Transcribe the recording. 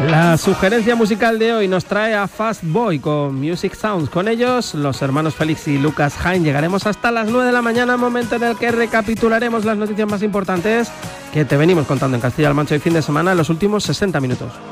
La sugerencia musical de hoy nos trae a Fast Boy con Music Sounds. Con ellos, los hermanos Félix y Lucas Hain. Llegaremos hasta las 9 de la mañana, momento en el que recapitularemos las noticias más importantes que te venimos contando en Castilla-La Mancha y fin de semana en los últimos 60 minutos.